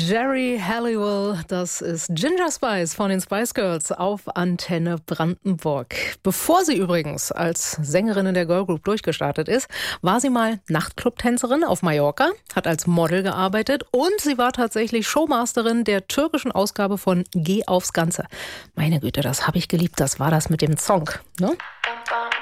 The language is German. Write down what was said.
Geri Halliwell, das ist Ginger Spice von den Spice Girls auf Antenne Brandenburg. Bevor sie übrigens als Sängerin in der Girl Group durchgestartet ist, war sie mal Nachtclub-Tänzerin auf Mallorca, hat als Model gearbeitet und sie war tatsächlich Showmasterin der türkischen Ausgabe von Geh aufs Ganze. Meine Güte, das habe ich geliebt, das war das mit dem Song, ne?